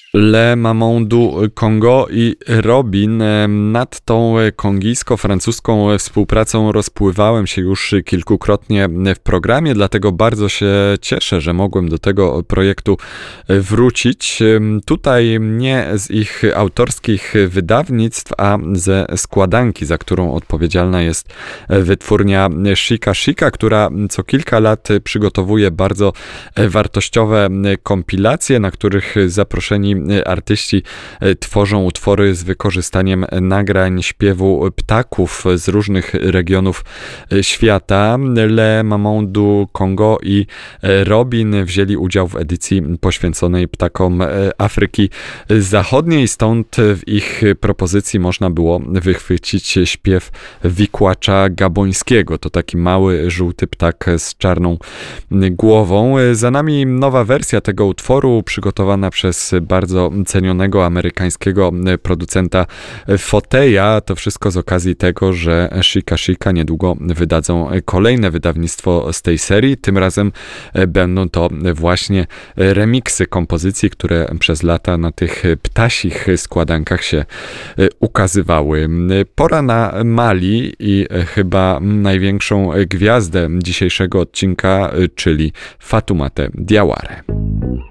Le Mamoudou Kongo i Robin. Nad tą kongijsko-francuską współpracą rozpływałem się już kilkukrotnie w programie, dlatego bardzo się cieszę, że mogłem do tego projektu wrócić. Tutaj nie z ich autorskich wydawnictw, a ze składanki, za którą odpowiedzialna jest wytwórnia Shika Shika, która co kilka lat przygotowuje bardzo wartościowe kompilacje, na których zaproszeni artyści tworzą utwory z wykorzystaniem nagrań śpiewu ptaków z różnych regionów świata. Le Mamoudou Kongo i Robin wzięli udział w edycji poświęconej ptakom Afryki Zachodniej, stąd w ich propozycji można było wychwycić śpiew wikłacza gabońskiego. To taki mały, żółty ptak z czarną głową. Za nami nowa wersja tego utworu, przygotowana przez bardzo cenionego amerykańskiego producenta Foteya. To wszystko z okazji tego, że Shika Shika niedługo wydadzą kolejne wydawnictwo z tej serii. Tym razem będą to właśnie remiksy kompozycji, które przez lata na tych ptasich składankach się ukazywały. Pora na Mali i chyba największą gwiazdę dzisiejszego odcinka, czyli Fatoumata Diawara.